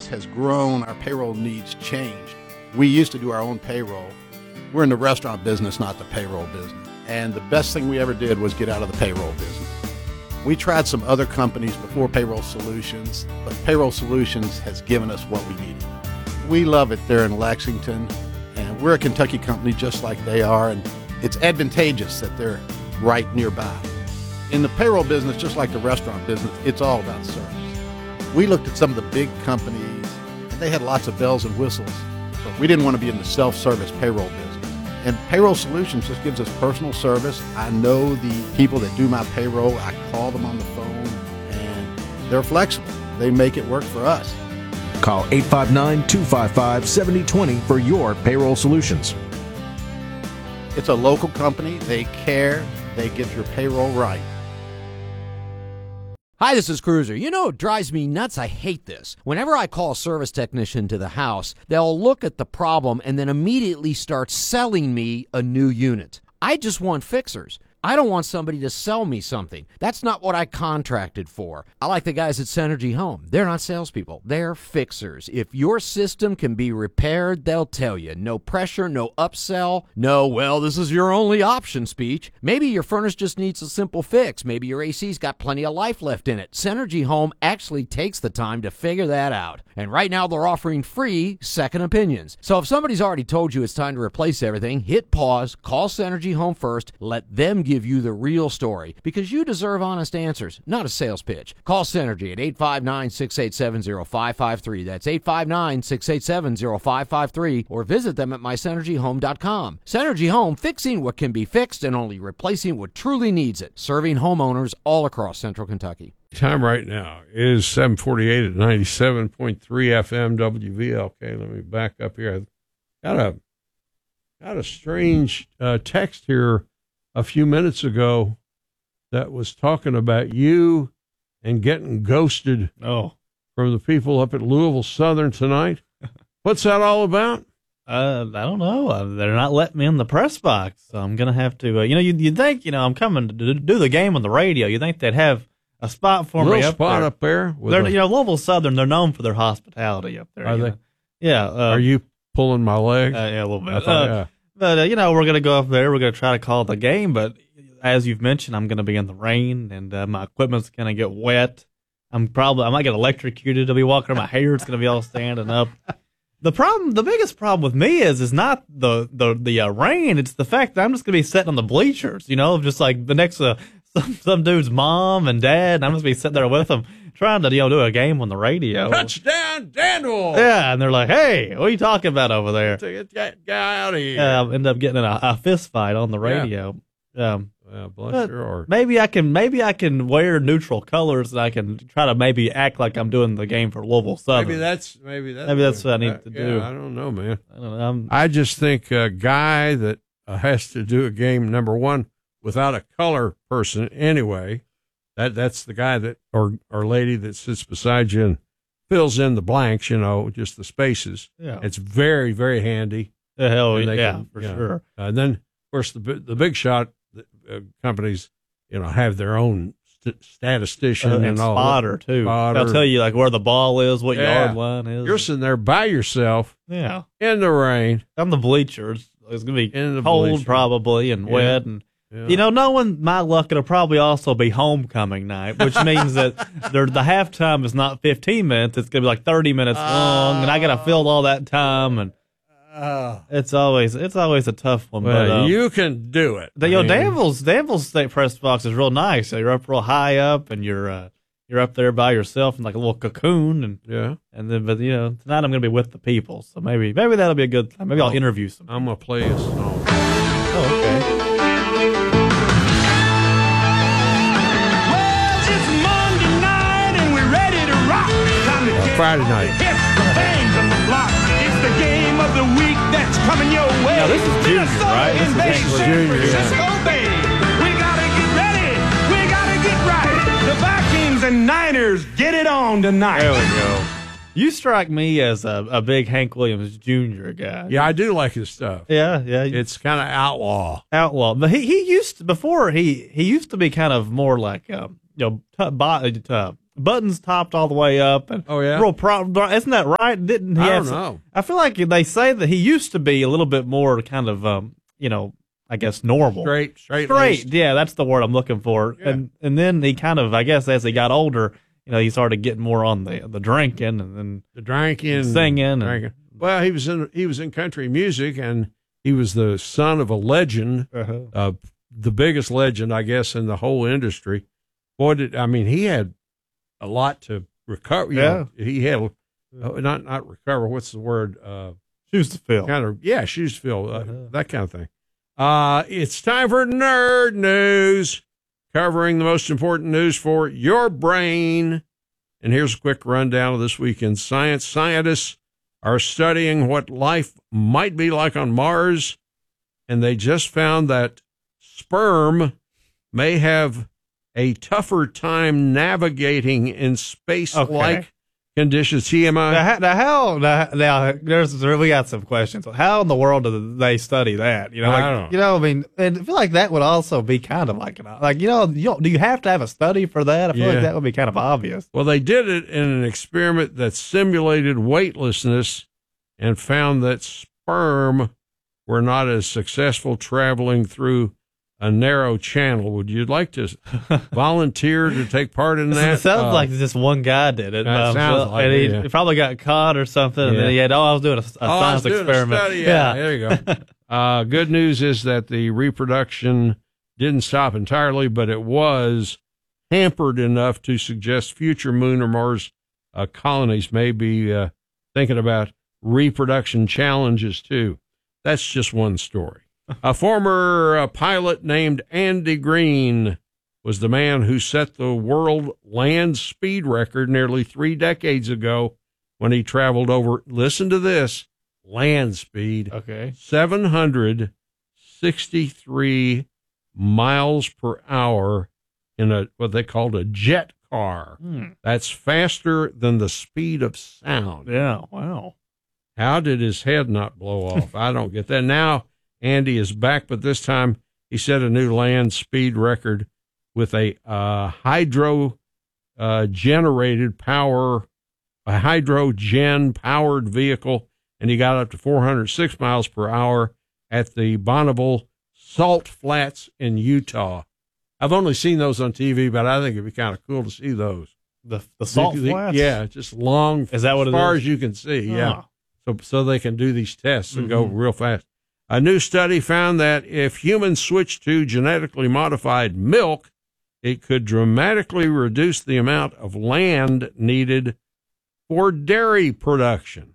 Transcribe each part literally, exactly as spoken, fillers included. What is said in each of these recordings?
has grown, our payroll needs changed. We used to do our own payroll. We're in the restaurant business, not the payroll business. And the best thing we ever did was get out of the payroll business. We tried some other companies before Payroll Solutions, but Payroll Solutions has given us what we needed. We love it there in Lexington, and we're a Kentucky company just like they are, and it's advantageous that they're right nearby. In the payroll business, just like the restaurant business, it's all about service. We looked at some of the big companies, and they had lots of bells and whistles, but we didn't want to be in the self-service payroll business. And Payroll Solutions just gives us personal service. I know the people that do my payroll. I call them on the phone, and they're flexible. They make it work for us. Call eight five nine, two five five, seven zero two zero for your payroll solutions. It's a local company. They care. They get your payroll right. Hi, this is Cruiser. You know, it drives me nuts. I hate this. Whenever I call a service technician to the house, they'll look at the problem and then immediately start selling me a new unit. I just want fixers. I don't want somebody to sell me something. That's not what I contracted for. I like the guys at Synergy Home. They're not salespeople. They're fixers. If your system can be repaired, they'll tell you. No pressure, no upsell, no, well, this is your only option speech. Maybe your furnace just needs a simple fix. Maybe your A C's got plenty of life left in it. Synergy Home actually takes the time to figure that out. And right now they're offering free second opinions. So if somebody's already told you it's time to replace everything, hit pause, call Synergy Home first, let them give you the real story, because you deserve honest answers, not a sales pitch. Call Synergy at eight five nine, six eight seven, zero five five three. That's eight five nine, six eight seven, zero five five three, or visit them at my synergy home dot com. Synergy Home, fixing what can be fixed and only replacing what truly needs it. Serving homeowners all across central Kentucky. Time right now is seven forty-eight at ninety-seven point three F M W V L K. Let me back up here. I got a, got a strange uh, text here a few minutes ago that was talking about you and getting ghosted oh. from the people up at Louisville Southern tonight. What's that all about? Uh, I don't know. Uh, they're not letting me in the press box, so I'm going to have to, uh, you know, you'd, you'd think, you know, I'm coming to do the game on the radio. You think they'd have a spot for Little me up spot there. up there. They're, a, you know, Louisville Southern, they're known for their hospitality up there. Are they? Know? Yeah. Uh, Are you pulling my leg? Uh, yeah, a little bit. I thought, uh, yeah. But, uh, you know, we're going to go up there. We're going to try to call the game. But as you've mentioned, I'm going to be in the rain, and uh, my equipment's going to get wet. I'm probably, I might get electrocuted. I'll be walking around. My hair's going to be all standing up. The problem, the biggest problem with me is, is not the, the, the uh, rain. It's the fact that I'm just going to be sitting on the bleachers, you know, just like the next, uh, some, some dude's mom and dad. And I'm just going to be sitting there with them trying to, you know, do a game on the radio. Touchdown, Daniel! Yeah, and they're like, hey, what are you talking about over there? Get that guy out of here. Yeah, I'll end up getting in a, a fist fight on the radio. Yeah. Um, well, bless your heart. Maybe I can, maybe I can wear neutral colors, and I can try to maybe act like I'm doing the game for Louisville Southern. Maybe that's maybe that's maybe that's what I need uh, to yeah, do. I don't know, man. I don't know. I'm, I just think a guy that uh, has to do a game, number one, without a color person anyway. That that's the guy that or or lady that sits beside you and fills in the blanks, you know, just the spaces. Yeah, it's very very handy. The hell yeah, can, for you know, sure. Uh, and then, of course, the the big shot uh, companies, you know, have their own st- statistician uh, and, and all spotter that. too. Spotter. They'll tell you like where the ball is, what Yeah. yard line is. You're sitting there by yourself. Yeah, in the rain. On the bleachers. It's gonna be in the cold bleachers. probably and Yeah. wet and. Yeah. You know, knowing my luck, it'll probably also be homecoming night, which means that there, the halftime is not fifteen minutes; it's gonna be like thirty minutes uh, long, and I gotta fill all that time, and uh, it's always it's always a tough one. Well, but um, you can do it. The, you know, man. Danville's Danville's State Press Box is real nice. You're up real high up, and you're uh, you're up there by yourself in like a little cocoon, and yeah, and then but you know tonight I'm gonna be with the people, so maybe maybe that'll be a good time. Maybe I'll interview some. I'm gonna play a song. Oh, okay. Friday night. It's the bangs of the block. It's the game of the week that's coming your way. Now this is junior, right? This is this is junior, Francisco yeah. Bay. We gotta get ready. We gotta get right. The Vikings and Niners get it on tonight. There we go. You strike me as a, a big Hank Williams Junior guy. Yeah, I do like his stuff. Yeah, yeah. It's kind of outlaw. Outlaw. But he, he used to, before he he used to be kind of more like um, you know t- bo- uh, buttons topped all the way up. And Oh, yeah? real pro- isn't that right? Didn't he I have don't some- know. I feel like they say that he used to be a little bit more kind of, um, you know, I guess normal. Straight, straight, Straight, laced. yeah, that's the word I'm looking for. Yeah. And and then he kind of, I guess, as he got older, you know, he started getting more on the the drinking and then The drinking, singing and- drinking. Well, he was in he was in country music, and he was the son of a legend, uh-huh. uh, the biggest legend, I guess, in the whole industry. Boy, did I mean he had a lot to recover. You Yeah. know, he had uh, not not recover. What's the word? Uh, shoes to fill. kind of yeah, shoes to fill, uh, Uh-huh. that kind of thing. Uh, it's time for Nerd News, covering the most important news for your brain. And here's a quick rundown of this week in science. Scientists are studying what life might be like on Mars, and they just found that sperm may have a tougher time navigating in space-like Okay. conditions. T M I. Now, how- now, how now, now there's we got some questions. How in the world do they study that? You know, like, I don't know. you know, I mean, and I feel like that would also be kind of like an like you know, you don't, do you have to have a study for that? I feel Yeah. like that would be kind of obvious. Well, they did it in an experiment that simulated weightlessness and found that sperm were not as successful traveling through a narrow channel. Would you like to volunteer to take part in that? It sounds Uh, like just one guy did it. that um, sounds so- like and it, he, yeah. he probably got caught or something. And Yeah. then he had, oh, I was doing a, a Oh, I was science doing a experiment. study. Yeah, there you go. Uh, good news is that the reproduction didn't stop entirely, but it was hampered enough to suggest future moon or Mars uh, colonies may be uh, thinking about reproduction challenges too. That's just one story. A former uh, pilot named Andy Green was the man who set the world land speed record nearly three decades ago when he traveled over, listen to this, land speed, Okay. seven hundred sixty-three miles per hour in a what they called a jet car. Hmm. That's faster than the speed of sound. Yeah. Wow. How did his head not blow off? I don't get that. Now Andy is back, but this time he set a new land speed record with a uh, hydro uh, generated power, a hydrogen powered vehicle, and he got up to four hundred six miles per hour at the Bonneville Salt Flats in Utah. I've only seen those on T V, but I think it'd be kind of cool to see those. The the salt The- the- flats. Yeah, just long. Is that what as it far is? as you can see? Yeah. Huh. So, so they can do these tests and go Mhm. real fast. A new study found that if humans switch to genetically modified milk, it could dramatically reduce the amount of land needed for dairy production.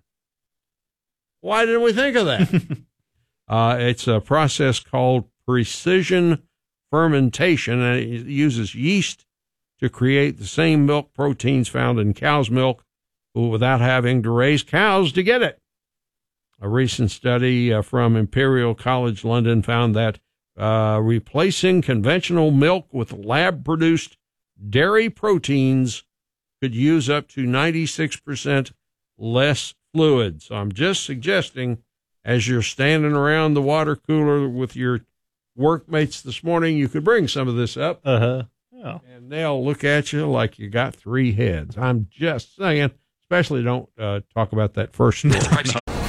Why didn't we think of that? uh, it's a process called precision fermentation, and it uses yeast to create the same milk proteins found in cow's milk without having to raise cows to get it. A recent study uh, from Imperial College London found that uh, replacing conventional milk with lab-produced dairy proteins could use up to ninety-six percent less fluid. So I'm just suggesting, as you're standing around the water cooler with your workmates this morning, you could bring some of this up, Uh huh. Yeah. and they'll look at you like you got three heads. I'm just saying, especially don't uh, talk about that first story.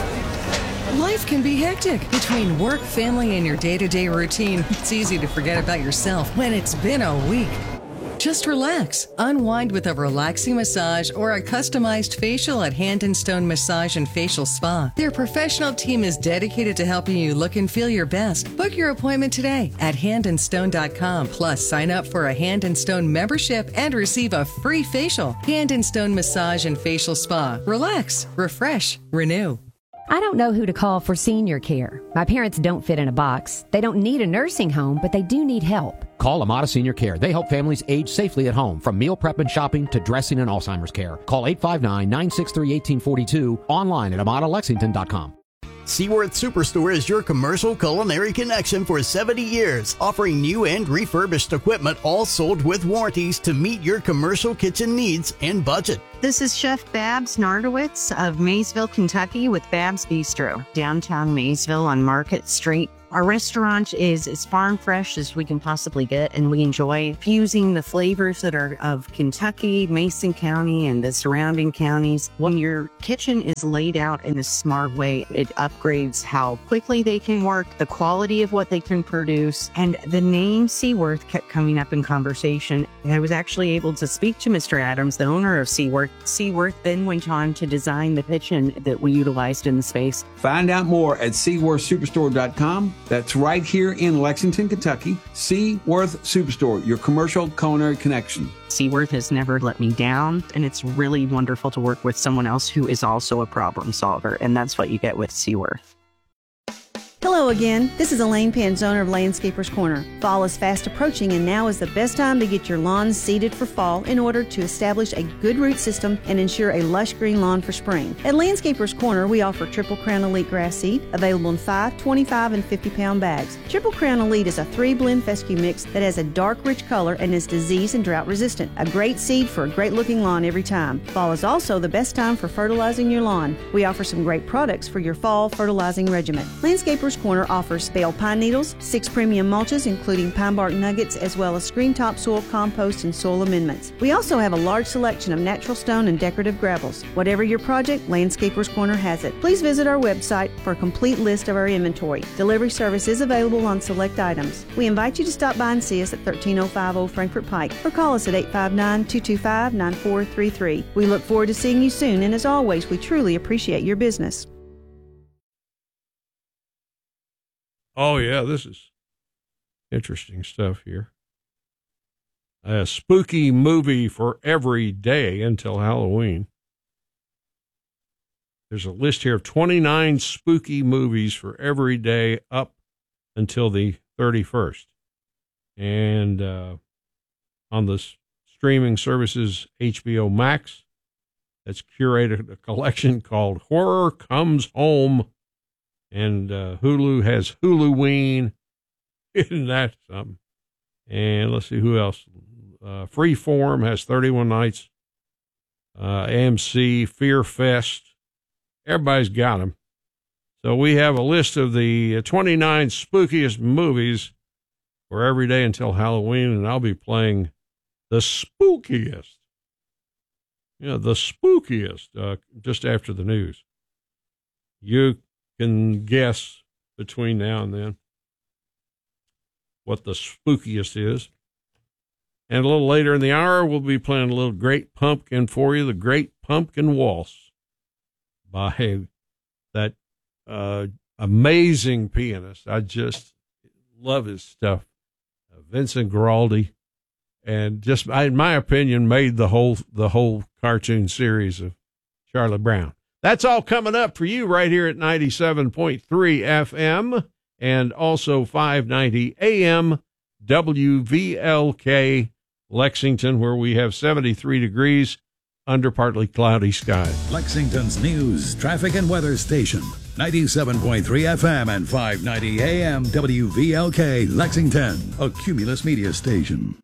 Life can be hectic. Between work, family, and your day-to-day routine, it's easy to forget about yourself when it's been a week. Just relax. Unwind with a relaxing massage or a customized facial at Hand and Stone Massage and Facial Spa. Their professional team is dedicated to helping you look and feel your best. Book your appointment today at hand and stone dot com. Plus, sign up for a Hand and Stone membership and receive a free facial. Hand and Stone Massage and Facial Spa. Relax, refresh, renew. I don't know who to call for senior care. My parents don't fit in a box. They don't need a nursing home, but they do need help. Call Amada Senior Care. They help families age safely at home, from meal prep and shopping to dressing and Alzheimer's care. Call eight five nine, nine six three, one eight four two, online at amada lexington dot com. Seaworth Superstore is your commercial culinary connection for seventy years, offering new and refurbished equipment, all sold with warranties to meet your commercial kitchen needs and budget. This is Chef Babs Nardowitz of Maysville, Kentucky with Babs Bistro, downtown Maysville on Market Street. Our restaurant is as farm fresh as we can possibly get, and we enjoy fusing the flavors that are of Kentucky, Mason County, and the surrounding counties. When your kitchen is laid out in a smart way, it upgrades how quickly they can work, the quality of what they can produce, and the name Seaworth kept coming up in conversation. And I was actually able to speak to Mister Adams, the owner of Seaworth. Seaworth then went on to design the kitchen that we utilized in the space. Find out more at seaworth superstore dot com. That's right here in Lexington, Kentucky. Seaworth Superstore, your commercial culinary connection. Seaworth has never let me down, and it's really wonderful to work with someone else who is also a problem solver, and that's what you get with Seaworth. Hello again. This is Elaine Pence, owner of Landscapers Corner. Fall is fast approaching, and now is the best time to get your lawns seeded for fall in order to establish a good root system and ensure a lush green lawn for spring. At Landscapers Corner, we offer Triple Crown Elite grass seed, available in five, twenty-five, and fifty pound bags. Triple Crown Elite is a three-blend fescue mix that has a dark, rich color and is disease and drought resistant. A great seed for a great-looking lawn every time. Fall is also the best time for fertilizing your lawn. We offer some great products for your fall fertilizing regimen. Landscapers Corner offers bale pine needles, six premium mulches including pine bark nuggets, as well as screen topsoil, compost, and soil amendments. We also have a large selection of natural stone and decorative gravels. Whatever your project, Landscapers Corner has it. Please visit our website for a complete list of our inventory. Delivery service is available on select items. We invite you to stop by and see us at thirteen oh five Old Frankfort Pike or call us at eight five nine, two two five, nine four three three. We look forward to seeing you soon, and as always, we truly appreciate your business. Oh, yeah, this is interesting stuff here. A spooky movie for every day until Halloween. There's a list here of twenty-nine spooky movies for every day up until the thirty-first. And uh, on the streaming services H B O Max, that's curated a collection called Horror Comes Home. And uh, Hulu has Huluween. Isn't that something? And let's see who else. Uh, Freeform has thirty-one Nights. Uh, A M C, Fear Fest. Everybody's got them. So we have a list of the twenty-nine spookiest movies for every day until Halloween, and I'll be playing the spookiest. Yeah, you know, the spookiest uh, just after the news. You can guess between now and then what the spookiest is. And a little later in the hour, we'll be playing a little Great Pumpkin for you, the Great Pumpkin Waltz by that uh, amazing pianist. I just love his stuff, uh, Vincent Guaraldi, and just, in my opinion, made the whole the whole cartoon series of Charlie Brown. That's all coming up for you right here at ninety-seven point three F M and also five ninety A M W V L K Lexington, where we have seventy-three degrees under partly cloudy skies. Lexington's news, traffic, and weather station. ninety-seven point three F M and five ninety A M W V L K Lexington, a Cumulus Media station.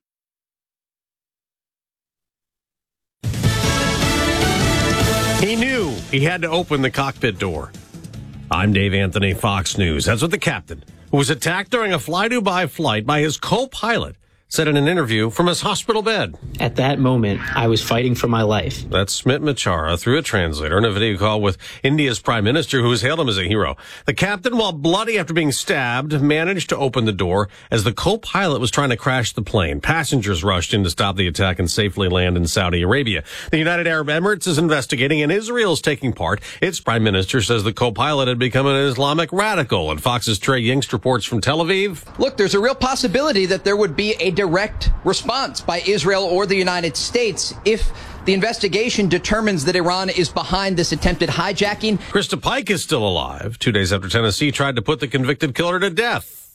He knew he had to open the cockpit door. I'm Dave Anthony, Fox News. That's what the captain, who was attacked during a fly-Dubai flight by his co-pilot, said in an interview from his hospital bed. At that moment, I was fighting for my life. That's Smit Machara through a translator in a video call with India's prime minister, who has hailed him as a hero. The captain, while bloody after being stabbed, managed to open the door as the co-pilot was trying to crash the plane. Passengers rushed in to stop the attack and safely land in Saudi Arabia. The United Arab Emirates is investigating, and Israel is taking part. Its prime minister says the co-pilot had become an Islamic radical. And Fox's Trey Yingst reports from Tel Aviv. Look, there's a real possibility that there would be a direct response by Israel or the United States if the investigation determines that Iran is behind this attempted hijacking. Krista Pike is still alive, two days after Tennessee tried to put the convicted killer to death.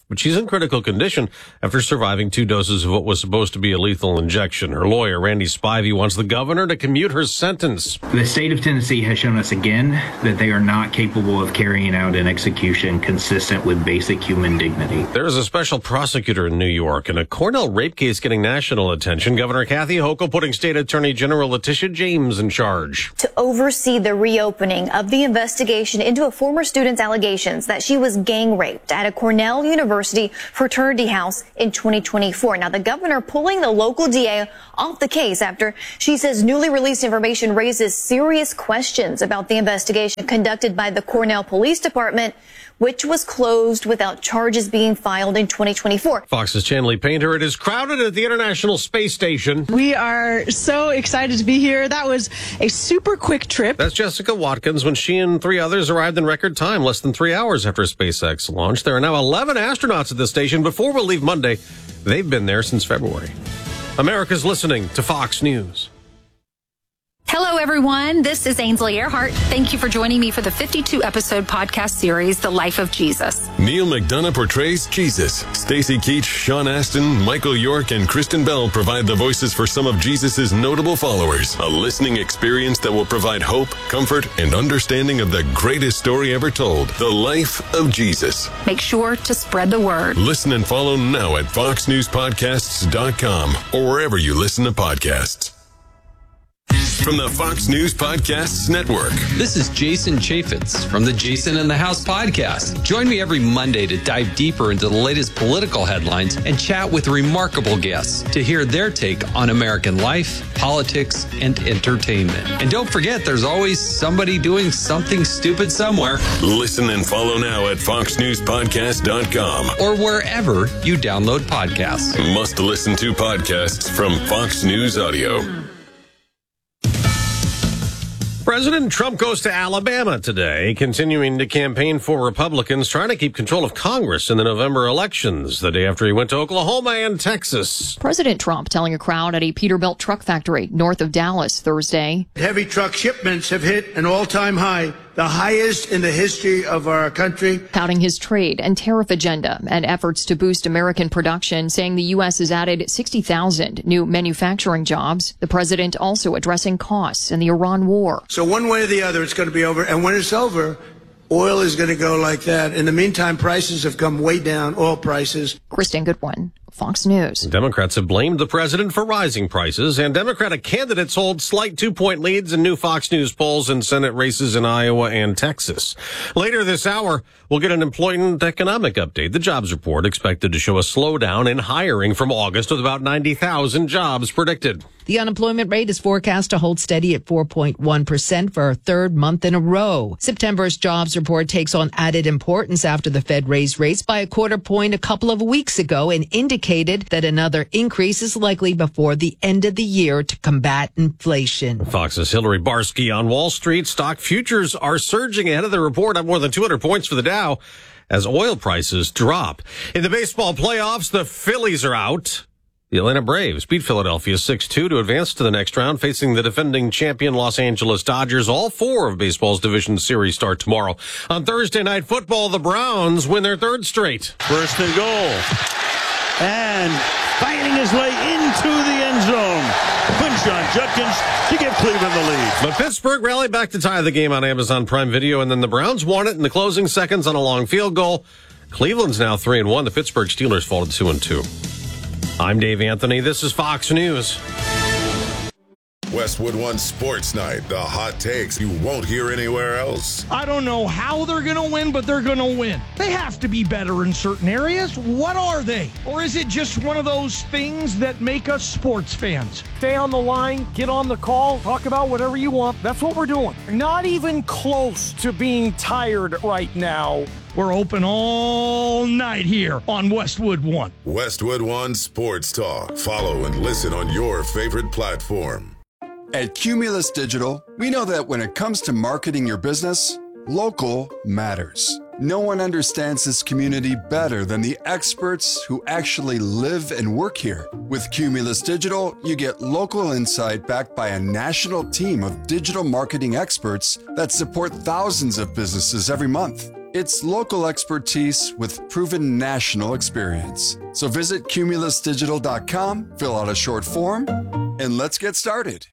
but she's in critical condition after surviving two doses of what was supposed to be a lethal injection. Her lawyer, Randy Spivey, wants the governor to commute her sentence. The state of Tennessee has shown us again that they are not capable of carrying out an execution consistent with basic human dignity. There's a special prosecutor in New York and a Cornell rape case getting national attention. Governor Kathy Hochul putting State Attorney General Letitia James in charge to oversee the reopening of the investigation into a former student's allegations that she was gang raped at a Cornell University fraternity house in twenty twenty-four. Now, the governor pulling the local D A off the case after she says newly released information raises serious questions about the investigation conducted by the Cornell Police Department, which was closed without charges being filed in twenty twenty-four. Fox's Chanley Painter. It is crowded at the International Space Station. We are so excited to be here. That was a super quick trip. That's Jessica Watkins when she and three others arrived in record time, less than three hours after SpaceX launched. There are now eleven astronauts at the station. Before we'll leave Monday, they've been there since February. America's listening to Fox News. Hello, everyone. This is Ainsley Earhart. Thank you for joining me for the fifty-two episode podcast series, The Life of Jesus. Neil McDonough portrays Jesus. Stacy Keach, Sean Astin, Michael York, and Kristen Bell provide the voices for some of Jesus' notable followers. A listening experience that will provide hope, comfort, and understanding of the greatest story ever told, The Life of Jesus. Make sure to spread the word. Listen and follow now at fox news podcasts dot com or wherever you listen to podcasts. From the Fox News Podcasts Network. This is Jason Chaffetz from the Jason in the House podcast. Join me every Monday to dive deeper into the latest political headlines and chat with remarkable guests to hear their take on American life, politics, and entertainment. And don't forget, there's always somebody doing something stupid somewhere. Listen and follow now at fox news podcast dot com or wherever you download podcasts. Must listen to podcasts from Fox News Audio. President Trump goes to Alabama today, continuing to campaign for Republicans, trying to keep control of Congress in the November elections, the day after he went to Oklahoma and Texas. President Trump telling a crowd at a Peterbilt truck factory north of Dallas Thursday. Heavy truck shipments have hit an all-time high, the highest in the history of our country. Touting his trade and tariff agenda and efforts to boost American production, saying the U S has added sixty thousand new manufacturing jobs. The president also addressing costs and the Iran war. So one way or the other, it's going to be over. And when it's over, oil is going to go like that. In the meantime, prices have come way down, oil prices. Kristen Goodwin, Fox News. Democrats have blamed the president for rising prices, and Democratic candidates hold slight two-point leads in new Fox News polls in Senate races in Iowa and Texas. Later this hour, we'll get an employment economic update. The jobs report expected to show a slowdown in hiring from August with about ninety thousand jobs predicted. The unemployment rate is forecast to hold steady at four point one percent for a third month in a row. September's jobs report takes on added importance after the Fed raised rates by a quarter point a couple of weeks ago and indicated that another increase is likely before the end of the year to combat inflation. Fox's Hillary Barsky on Wall Street. Stock futures are surging ahead of the report, up more than two hundred points for the Dow as oil prices drop. In the baseball playoffs, the Phillies are out. The Atlanta Braves beat Philadelphia six two to advance to the next round, facing the defending champion Los Angeles Dodgers. All four of baseball's division series start tomorrow. On Thursday Night Football, the Browns win their third straight. First and goal. And fighting his way into the end zone. Quinshon Judkins to give Cleveland the lead. But Pittsburgh rallied back to tie the game on Amazon Prime Video, and then the Browns won it in the closing seconds on a long field goal. Cleveland's now three and one. The Pittsburgh Steelers fall to two and two. I'm Dave Anthony. This is Fox News. Westwood One Sports Night. The hot takes you won't hear anywhere else. I don't know how they're going to win, but they're going to win. They have to be better in certain areas. What are they? Or is it just one of those things that make us sports fans? Stay on the line, get on the call, talk about whatever you want. That's what we're doing. Not even close to being tired right now. We're open all night here on Westwood One. Westwood One Sports Talk. Follow and listen on your favorite platform. At Cumulus Digital, we know that when it comes to marketing your business, local matters. No one understands this community better than the experts who actually live and work here. With Cumulus Digital, you get local insight backed by a national team of digital marketing experts that support thousands of businesses every month. It's local expertise with proven national experience. So visit cumulus digital dot com, fill out a short form, and let's get started.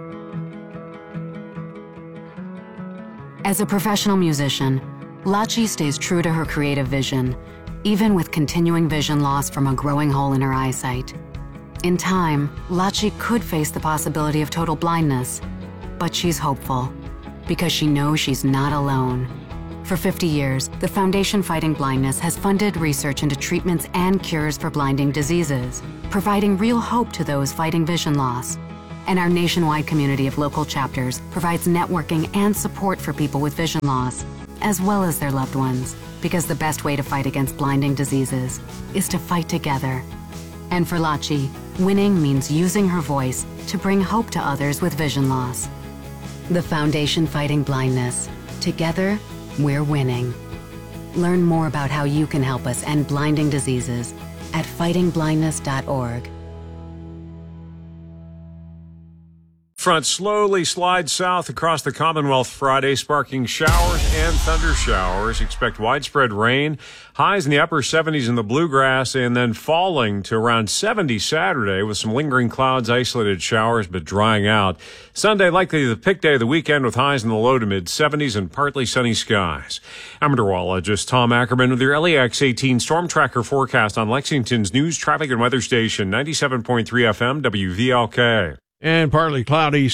As a professional musician, Lachi stays true to her creative vision, even with continuing vision loss from a growing hole in her eyesight. In time, Lachi could face the possibility of total blindness, but she's hopeful because she knows she's not alone. For fifty years, the Foundation Fighting Blindness has funded research into treatments and cures for blinding diseases, providing real hope to those fighting vision loss. And our nationwide community of local chapters provides networking and support for people with vision loss, as well as their loved ones, because the best way to fight against blinding diseases is to fight together. And for Lachi, winning means using her voice to bring hope to others with vision loss. The Foundation Fighting Blindness. Together, we're winning. Learn more about how you can help us end blinding diseases at fighting blindness dot org. Front slowly slides south across the Commonwealth Friday, sparking showers and thunder showers. Expect widespread rain, highs in the upper seventies in the bluegrass, and then falling to around seventy Saturday with some lingering clouds, isolated showers, but drying out. Sunday, likely the pick day of the weekend with highs in the low to mid seventies and partly sunny skies. I'm meteorologist Tom Ackerman with your L E X eighteen Storm Tracker forecast on Lexington's news, traffic, and weather station, ninety-seven point three F M W V L K. And partly cloudy,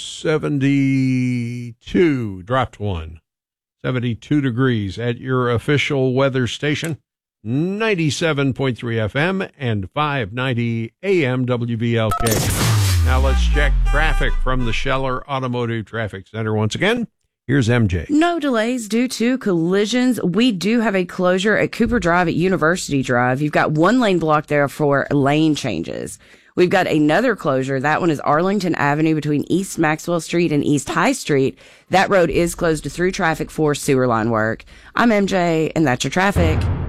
seventy-two, dropped one. seventy-two degrees at your official weather station, ninety-seven point three F M and five ninety A M W V L K. Now let's check traffic from the Scheller Automotive Traffic Center once again. Here's M J. No delays due to collisions. We do have a closure at Cooper Drive at University Drive. You've got one lane blocked there for lane changes. We've got another closure. That one is Arlington Avenue between East Maxwell Street and East High Street. That road is closed to through traffic for sewer line work. I'm M J, and that's your traffic.